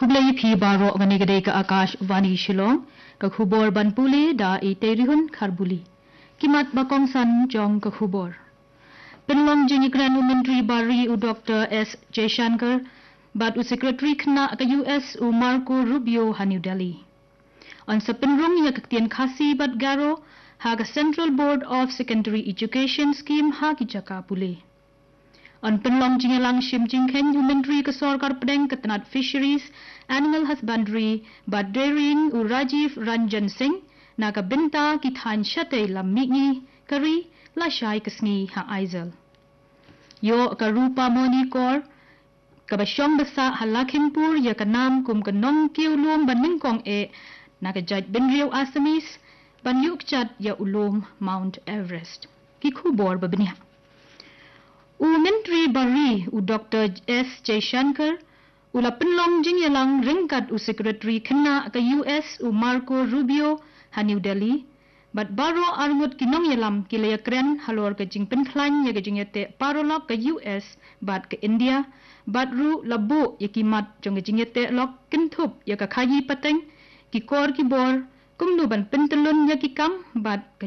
Kublai P. Baro Ganigade ka Akash Vani Shillong, Kakubor Banpuli da Iterihun Kharbuli. Kimat Bakong San Jong Kakubor. Penlong Jini Grand Womentry Bari u Dr. S. Jaishankar, Bat u Secretary Kna ka US u Marco Rubio ha New Delhi. On sa penrong ya kaktian khasi bat garo, ha ka Central Board of Secondary Education Scheme ha ki Jaka Puli. On penlong jingalang shim jingken Womentry ka Sorkar Pedeng Katanat Fisheries, Animal Husbandry, Bat Dairying u Rajiv Ranjan Singh, na ka benta ki than syate lam mingi, kari, la syai kesngi ha Aizal. Yo ka Rupa Moni Kor, ka Basyong Basa ha Lakhimpur ya ka nam kum ka nong kiu luom ban mingkong na ka Jaj Benriau Assamese, ban yuk chat ya ulom Mount Everest. Ki khubor babniya. Womentry Bari u Dr. S. Jaishankar, ula penlong jingyalang ringkat u Secretary Kena ka US u Marco Rubio ha New Delhi, bat baro arngut kinong yalam kilaya kren halor ka jing penklan ya ka jingyate parolok ka US bat ka India, bat ru labo ya kimat jong ka jingyate lok kintup ya ka khayi pateng, ki kor ki bor, kumnu ban pentelun ya ki kam bat ka